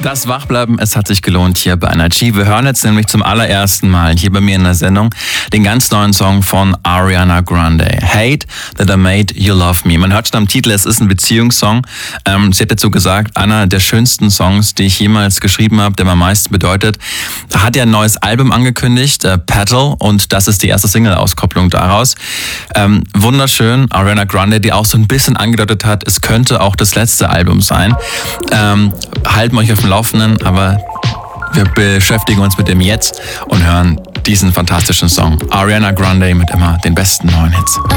Das Wachbleiben, es hat sich gelohnt hier bei NRG. Wir hören jetzt nämlich zum allerersten Mal hier bei mir in der Sendung den ganz neuen Song von Ariana Grande. Hate That I Made You Love Me. Man hört schon am Titel, es ist ein Beziehungssong. Sie hat dazu gesagt, einer der schönsten Songs, die ich jemals geschrieben habe, der mir am meisten bedeutet. Hat ja ein neues Album angekündigt, Petal, und das ist die erste Single-Auskopplung daraus. Wunderschön, Ariana Grande, die auch so ein bisschen angedeutet hat, es könnte auch das letzte Album sein. Halten wir euch auf dem Laufenden, aber wir beschäftigen uns mit dem Jetzt und hören diesen fantastischen Song. Ariana Grande mit immer den besten neuen Hits.